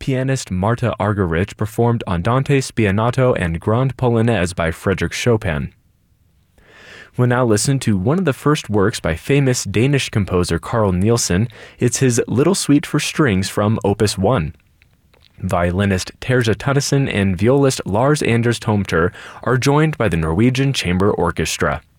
pianist Marta Argerich performed Andante Spianato and Grande Polonaise by Frédéric Chopin. We'll now listen to one of the first works by famous Danish composer Carl Nielsen. It's his Little Suite for Strings from Opus 1. Violinist Terje Tønnesen and violist Lars Anders Tomter are joined by the Norwegian Chamber Orchestra.